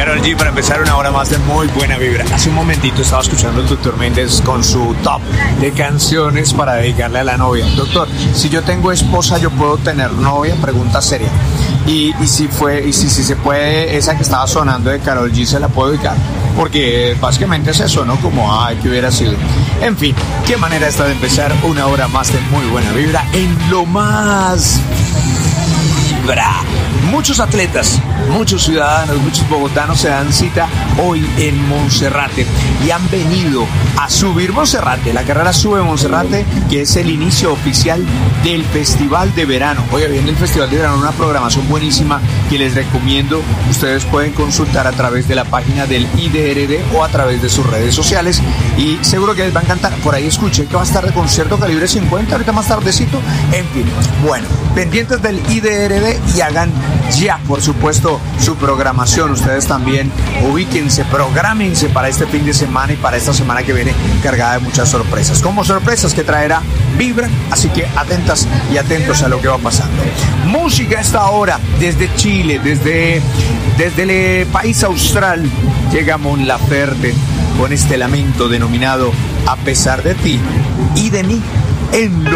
Karol G para empezar una hora más de muy buena vibra. Hace un momentito estaba escuchando al doctor Méndez con su top de canciones para dedicarle a la novia. Doctor, si yo tengo esposa, ¿yo puedo tener novia? Pregunta seria. Y si se puede, esa que estaba sonando de Karol G, ¿se la puedo dedicar? Porque básicamente es eso, ¿no? Como, ay, que hubiera sido. En fin, qué manera esta de empezar una hora más de muy buena vibra en lo más... Muchos atletas, muchos ciudadanos, muchos bogotanos se dan cita hoy en Monserrate y han venido a subir Monserrate, la carrera Sube Monserrate, que es el inicio oficial del Festival de Verano. Oye, viene el Festival de Verano, una programación buenísima que les recomiendo. Ustedes pueden consultar a través de la página del IDRD o a través de sus redes sociales y seguro que les va a encantar. Por ahí escuché que va a estar de concierto Calibre 50 ahorita más tardecito. En fin, bueno, pendientes del IDRD y hagan ya, por supuesto, su programación. Ustedes también ubíquense, prográmense para este fin de semana y para esta semana que viene cargada de muchas sorpresas, como sorpresas que traerá Vibra, así que atentas y atentos a lo que va pasando. Música a esta hora, desde Chile, desde el país austral, llega Mon Laferte con este lamento denominado A pesar de ti y de mí en